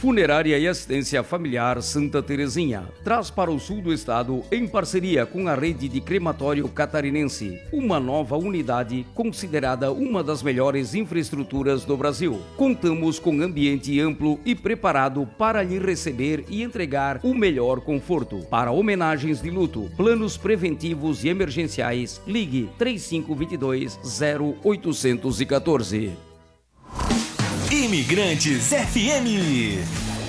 Funerária e Assistência Familiar Santa Terezinha traz para o sul do estado, em parceria com a rede de crematório catarinense, uma nova unidade considerada uma das melhores infraestruturas do Brasil. Contamos com ambiente amplo e preparado para lhe receber e entregar o melhor conforto. Para homenagens de luto, planos preventivos e emergenciais, ligue 3522-0814. Imigrantes FM.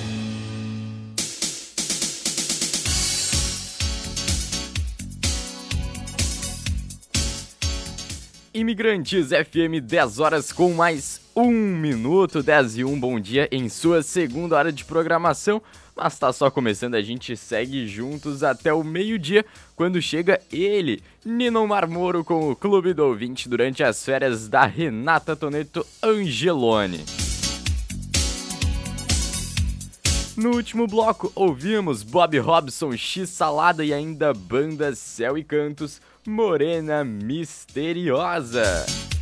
Imigrantes FM, 10 horas com mais 1 minuto, 10 e 1, bom dia em sua segunda hora de programação. Mas tá só começando, a gente segue juntos até o meio-dia, quando chega ele, Nino Marmoro, com o Clube do Ouvinte, durante as férias da Renata Toneto Angeloni. No último bloco, ouvimos Bob Robson, X Salada e ainda banda Céu e Cantos, Morena Misteriosa.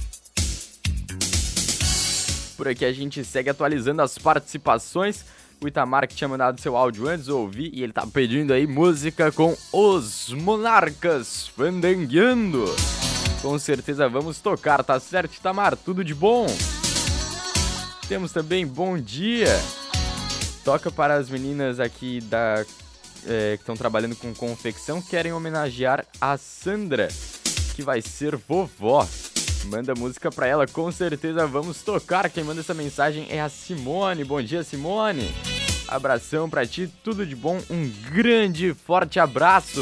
Por aqui a gente segue atualizando as participações. O Itamar, que tinha mandado seu áudio antes, eu ouvi, e ele tá pedindo aí música com Os Monarcas Fandangueando. Com certeza vamos tocar, tá certo, Itamar? Tudo de bom? Temos também bom dia. Toca para as meninas aqui que estão trabalhando com confecção, querem homenagear a Sandra, que vai ser vovó. Manda música pra ela, com certeza vamos tocar. Quem manda essa mensagem é a Simone. Bom dia, Simone. Abração pra ti, tudo de bom, um grande, forte abraço.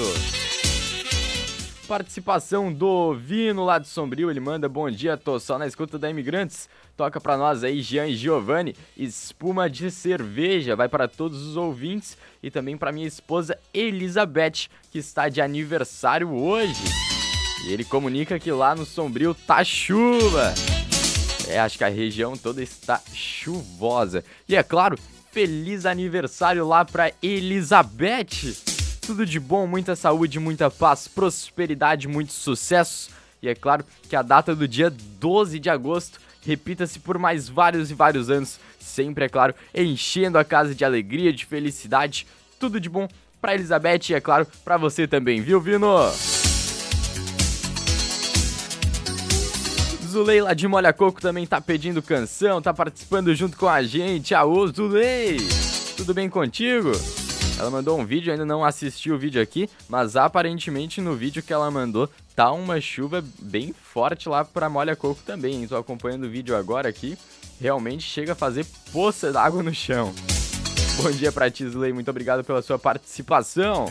Participação do Vino lá de Sombrio, ele manda: bom dia, tô só na escuta da Imigrantes. Toca pra nós aí, Jean e Giovanni, Espuma de Cerveja. Vai para todos os ouvintes e também pra minha esposa Elizabeth, que está de aniversário hoje. E ele comunica que lá no Sombrio tá chuva. Acho que a região toda está chuvosa. E é claro, feliz aniversário lá pra Elizabeth. Tudo de bom, muita saúde, muita paz, prosperidade, muito sucesso. E é claro que a data do dia 12 de agosto repita-se por mais vários e vários anos. Sempre, é claro, enchendo a casa de alegria, de felicidade. Tudo de bom pra Elizabeth e, é claro, pra você também, viu, Vino? Zulei lá de Molha Coco também tá pedindo canção, tá participando junto com a gente. Aô, Zulei! Tudo bem contigo? Ela mandou um vídeo, ainda não assisti o vídeo aqui, mas aparentemente no vídeo que ela mandou tá uma chuva bem forte lá pra Molha Coco também, hein? Tô acompanhando o vídeo agora aqui, realmente chega a fazer poça d'água no chão. Bom dia pra ti, Zulei, muito obrigado pela sua participação.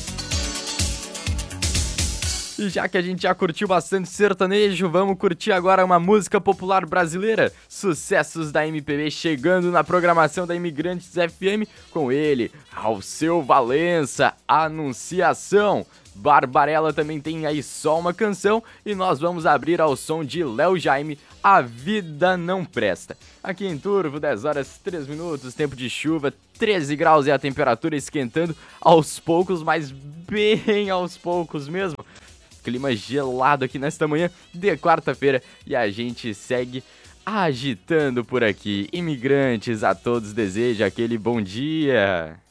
E já que a gente já curtiu bastante sertanejo, vamos curtir agora uma música popular brasileira. Sucessos da MPB chegando na programação da Imigrantes FM com ele, Alceu Valença, Anunciação. Barbarella também tem aí só uma canção e nós vamos abrir ao som de Léo Jaime, A Vida Não Presta. Aqui em Turvo, 10 horas 3 minutos, tempo de chuva, 13 graus e a temperatura esquentando aos poucos, mas bem aos poucos mesmo. Clima gelado aqui nesta manhã de quarta-feira e a gente segue agitando por aqui. Imigrantes, a todos desejo aquele bom dia.